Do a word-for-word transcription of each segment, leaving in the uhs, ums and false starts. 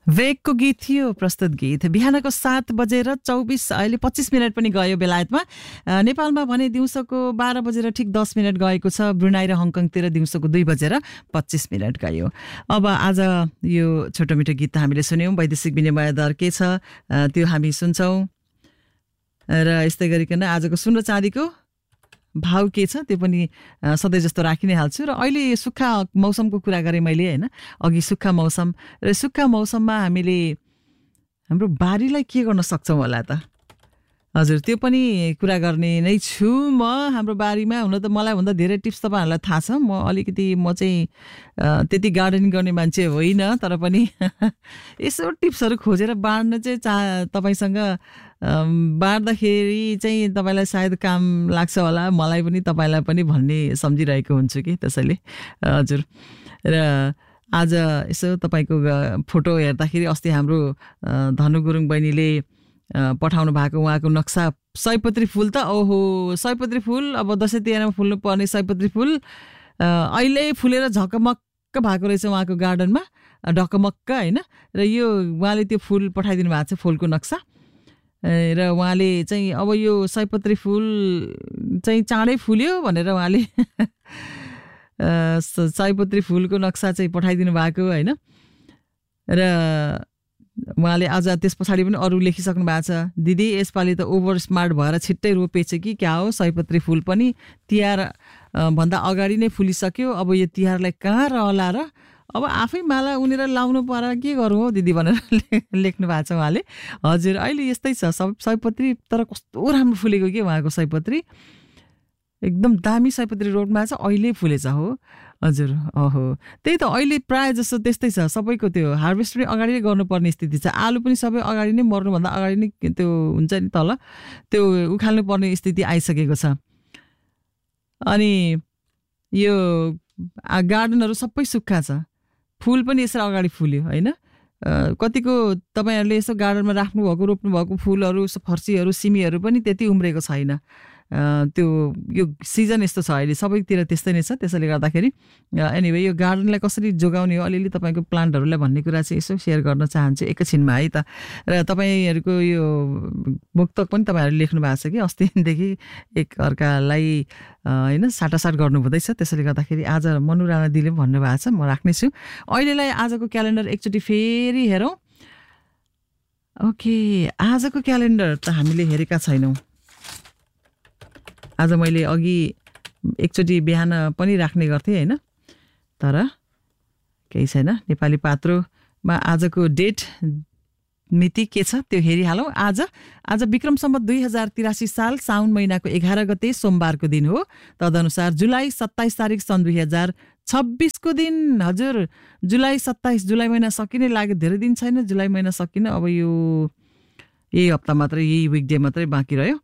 वेगको गीत थियो प्रस्तुत गीत। बिहानको सात बजेर चौबिस अहिले पच्चिस मिनट पनि गयो बेलायतमा। नेपालमा भने दिउँसोको बाह्र बजेर ठिक दस मिनट गएको छ। ब्रुनाई र हङकङतिर दिउँसोको दुई बजेर पच्चिस मिनट गयो। अब आज यो छोटो मिठो गीत त हामीले सुन्यौँ। वैदेशिक विनिमय दर के छ त्यो हामी सुन्छौँ र यस्तै गरिकन आजको सुन र चाँदीको भाव के छ त्यो पनि सधैँ जस्तो राखि नै हाल्छु। र अहिले सुक्खा मौसमको कुरा गरेँ मैले होइन, अघि सुक्खा मौसम र सुक्खा मौसममा हामीले हाम्रो बारीलाई के गर्न सक्छौँ होला त? हजुर त्यो पनि कुरा गर्ने नै छु म। हाम्रो बारीमा हुन त मलाई भन्दा धेरै टिप्स तपाईँहरूलाई थाहा छ। म अलिकति म चाहिँ त्यति गार्डनिङ गर्ने मान्छे होइन, तर पनि यसो टिप्सहरू खोजेर बाँड्न चाहिँ चा तपाईँसँग बाँड्दाखेरि चाहिँ तपाईँलाई सायद काम लाग्छ होला, मलाई पनि तपाईँलाई पनि भन्ने सम्झिरहेको हुन्छु कि त्यसैले। हजुर र आज यसो तपाईँको फोटो हेर्दाखेरि अस्ति हाम्रो धनु गुरुङ बहिनीले पठाउनु भएको उहाँको नक्सा सयपत्री फुल त ओहो सयपत्री फुल अब दसैँ तिहारमा फुल्नु पर्ने सयपत्री फुल अहिले फुलेर झकमक्क भएको रहेछ उहाँको गार्डनमा, ढकमक्क होइन। र यो उहाँले त्यो फुल पठाइदिनु भएको छ, फुलको नक्सा। र उहाँले चाहिँ अब यो सयपत्री फुल चाहिँ चाँडै फुल्यो भनेर उहाँले सयपत्री फुलको नक्सा चाहिँ पठाइदिनु भएको होइन। र उहाँले अझ त्यस पछाडि पनि अरू लेखिसक्नु भएको छ, दिदी यसपालि त ओभर स्मार्ट भएर छिट्टै रोपेछ कि क्या हो, सयपत्री फुल पनि तिहार भन्दा अगाडि नै फुलिसक्यो, अब यो तिहारलाई कहाँ रहला र, अब आफै माला उनेर लाउनु पर्यो के गरौँ हो दिदी भनेर लेख्नु भएको छ उहाँले। हजुर अहिले यस्तै छ सब सयपत्री, तर कस्तो राम्रो फुलेको के उहाँको सयपत्री, एकदम दामी सयपत्री रोप्नु भएको छ, अहिले फुलेछ हो। हजुर अहो त्यही त अहिले प्रायः जस्तो त्यस्तै छ, सबैको त्यो हार्भेस्ट पनि अगाडि नै गर्नुपर्ने स्थिति छ। आलु पनि सबै अगाडि नै मर्नुभन्दा अगाडि नै त्यो हुन्छ नि तल त्यो उखाल्नु पर्ने स्थिति आइसकेको छ। अनि यो गार्डनहरू सबै सुक्खा छ, फुल पनि यसरी अगाडि फुल्यो होइन। कतिको तपाईँहरूले यसो गार्डनमा राख्नुभएको रोप्नुभएको फुलहरू फर्सीहरू सिमीहरू पनि त्यति उम्रेको छैन। त्यो यो सिजन यस्तो छ अहिले सबैतिर त्यस्तै नै छ। त्यसैले गर्दाखेरि एनिवे यो गार्डनलाई कसरी जोगाउने हो अलिअलि तपाईँको प्लान्टहरूलाई भन्ने कुरा चाहिँ यसो सेयर गर्न चाहन्छु एकैछिनमा है त। र तपाईँहरूको यो मुक्तक पनि तपाईँहरूले लेख्नु भएको छ कि अस्तिदेखि एक अर्कालाई होइन साटासाट गर्नु हुँदैछ। त्यसैले गर्दाखेरि आज मनु राणा दिदीले पनि भन्नुभएको छ, म राख्नेछु। अहिलेलाई आजको क्यालेन्डर एकचोटि फेरि हेरौँ। ओके आजको क्यालेन्डर त हामीले हेरेका छैनौँ। आज मैले अघि एकचोटि बिहान पनि राख्ने गर्थेँ होइन, तर केही छैन। नेपाली पात्रोमा आजको डेट मिति के छ त्यो हेरिहालौँ। आज आज विक्रम सम्वत दुई हजार तिरासी साल साउन महिनाको एघार गते सोमबारको दिन हो। तदनुसार जुलाई सत्ताइस तारिक सन् दुई हजार छब्बिसको दिन। हजुर जुलाई सत्ताइस, जुलाई महिना सकिने लाग्यो, धेरै दिन छैन जुलाई महिना सकिन। अब यो यही हप्ता मात्रै, यही विकडे मात्रै बाँकी रह्यो।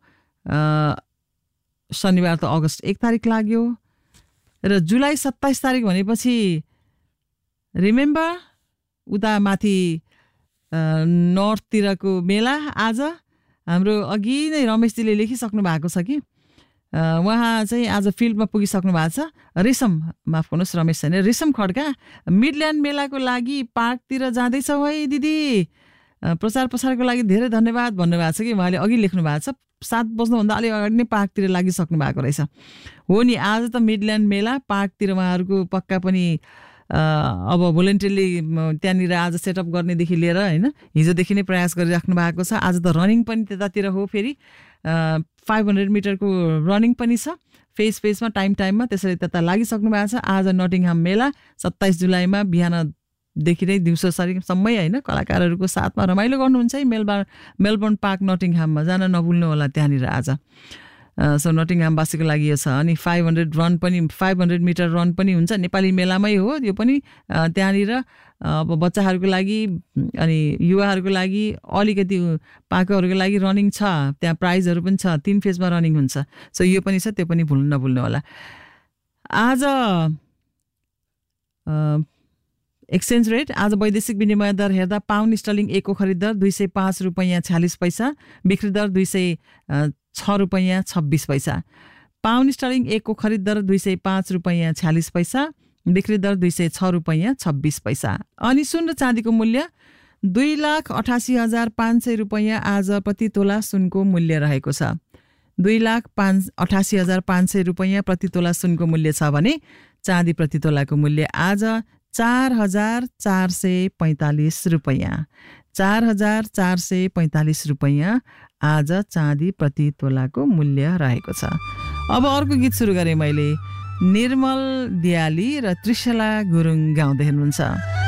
शनिबार त अगस्त एक तारिक लाग्यो र जुलाई सत्ताइस तारिक भनेपछि रिमेम्बर उता माथि नर्थतिरको मेला। आज हाम्रो अघि नै रमेशजीले लेखिसक्नु भएको छ कि उहाँ चाहिँ आज फिल्डमा पुगिसक्नु भएको छ। रेशम माफ गर्नुहोस् रमेश छैन, रेशम खड्का मिडल्यान्ड मेलाको लागि पार्कतिर जाँदैछौ है दिदी, प्रचार प्रसारको लागि धेरै धन्यवाद भन्नुभएको छ कि उहाँले अघि लेख्नु भएको छ। सात बज्नुभन्दा अलिक अगाडि नै पार्कतिर लागिसक्नु भएको रहेछ हो नि। आज त मिडल्यान्ड मेला पार्कतिर उहाँहरूको पक्का पनि अब भोलिन्टियरली त्यहाँनिर आज सेटअप गर्नेदेखि लिएर होइन हिजोदेखि नै प्रयास गरिराख्नु भएको छ। आज त रनिङ पनि त्यतातिर हो, फेरि फाइभ हन्ड्रेड मिटरको रनिङ पनि छ फेज फेजमा टाइम टाइममा, त्यसरी त्यता लागिसक्नु भएको छ। आज नटिङहाम मेला सत्ताइस जुलाईमा बिहान देखि नै दिउँसोसम्मै होइन कलाकारहरूको साथमा रमाइलो गर्नुहुन्छ है। मेलबर्न मेलबर्न पार्क नटिङहाममा जान नभुल्नु होला त्यहाँनिर आज। सो नटिङहामवासीको लागि यो छ। अनि फाइभ हन्ड्रेड रन पनि फाइभ हन्ड्रेड मिटर रन पनि हुन्छ नेपाली मेलामै हो यो पनि। त्यहाँनिर अब बच्चाहरूको लागि अनि युवाहरूको लागि अलिकति पाकोहरूको लागि रनिङ छ, त्यहाँ प्राइजहरू पनि छ, तिन फेजमा रनिङ हुन्छ। सो यो पनि छ, त्यो पनि भुल्नु नभुल्नु होला। आज एक्सचेन्ज रेट आज वैदेशिक विनिमय दर हेर्दा पाउन्ड स्टर्लिङ एकको खरिद दर दुई सय पाँच रुपियाँ छ्यालिस पैसा, बिक्री दर दुई सय छ रुपियाँ छब्बिस पैसा। पाउन्ड स्टर्लिङ एकको खरिद दर दुई सय पाँच रुपियाँ छ्यालिस पैसा, बिक्री दर दुई सय छ रुपियाँ छब्बिस पैसा। अनि सुन र चाँदीको मूल्य दुई लाख अठासी हजार पाँच सय रुपियाँ आज प्रति तोला सुनको मूल्य रहेको छ। दुई लाख पाँच अठासी हजार पाँच सय रुपियाँ प्रति तोला सुनको मूल्य छ भने चाँदी प्रति तोलाको मूल्य आज चार हजार चार सय पैँतालिस रुपियाँ चार हजार चार सय पैँतालिस रुपियाँ आज चाँदी प्रति तोलाको मूल्य रहेको छ। अब अर्को गीत सुरु गरेँ मैले। निर्मल दियाली र त्रिशला गुरुङ गाउँदै हुनुहुन्छ।